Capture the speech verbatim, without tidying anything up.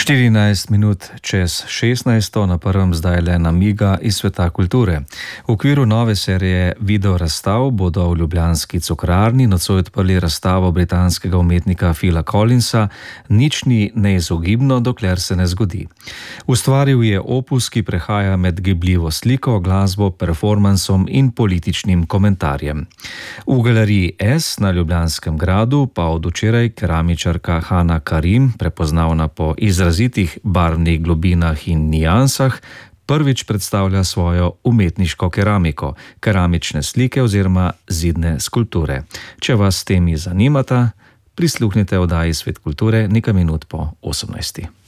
štirinajst minut čez šestnajsto, na prvem zdaj le namiga iz sveta kulture. V okviru nove serije video razstav bodo v ljubljanski Cukrarni nocoj odprli razstavo britanskega umetnika Phila Collinsa Nič ni neizogibno, dokler se ne zgodi. Ustvaril je opus, ki prehaja med gibljivo sliko, glasbo, performansom in političnim komentarjem. V galeriji S na Ljubljanskem gradu pa od včeraj keramičarka Hana Karim, prepoznavna po izrazitih barvnih globinah in nijansah, prvič predstavlja svojo umetniško keramiko, keramične slike oziroma zidne skulpture. Če vas s temi zanimata, prisluhnite oddaji Svet kulture nekaj minut po osemnajsti.